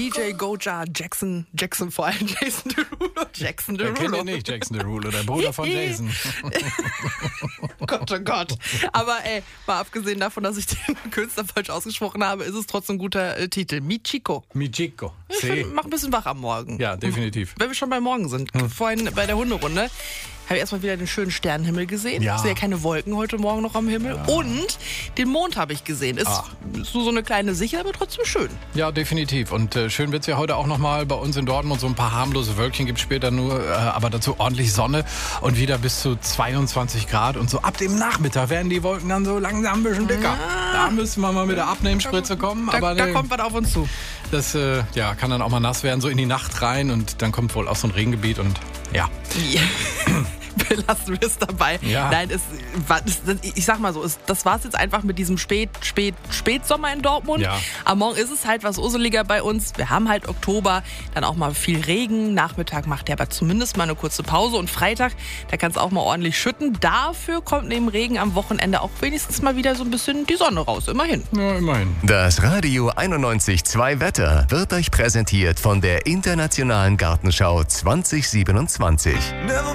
DJ Goja, Jackson vor allem, Jason Derulo, Jackson Derulo. Wer kennt ihn nicht, Jackson Derulo, der Bruder von Jason. Gott, oh Gott. Aber mal abgesehen davon, dass ich den Künstler falsch ausgesprochen habe, ist es trotzdem ein guter Titel. Michiko. Michiko. Mach ein bisschen wach am Morgen. Ja, definitiv. Wenn wir schon beim Morgen sind, vorhin bei der Hunderunde, habe ich erstmal wieder den schönen Sternenhimmel gesehen. Ja. Ich sehe ja keine Wolken heute Morgen noch am Himmel. Ja. Und den Mond habe ich gesehen. Ist so eine kleine Sichel, aber trotzdem schön. Ja, definitiv. Und schön wird es ja heute auch nochmal bei uns in Dortmund. So ein paar harmlose Wölkchen gibt es später nur, aber dazu ordentlich Sonne und wieder bis zu 22 Grad. Und so ab dem Nachmittag werden die Wolken dann so langsam ein bisschen dicker. Da müssen wir mal mit der Abnehmspritze kommen. Da kommt was auf uns zu. Das kann dann auch mal nass werden, so in die Nacht rein. Und dann kommt wohl auch so ein Regengebiet und ja. Belassen wir es dabei. Ja. Nein, ich sag mal so, das war es jetzt einfach mit diesem Spätsommer in Dortmund. Ja. Am Morgen ist es halt was useliger bei uns. Wir haben halt Oktober, dann auch mal viel Regen. Nachmittag macht der aber zumindest mal eine kurze Pause. Und Freitag, da kann es auch mal ordentlich schütten. Dafür kommt neben Regen am Wochenende auch wenigstens mal wieder so ein bisschen die Sonne raus. Immerhin. Ja, immerhin. Das Radio 91.2 Wetter wird euch präsentiert von der Internationalen Gartenschau 2027.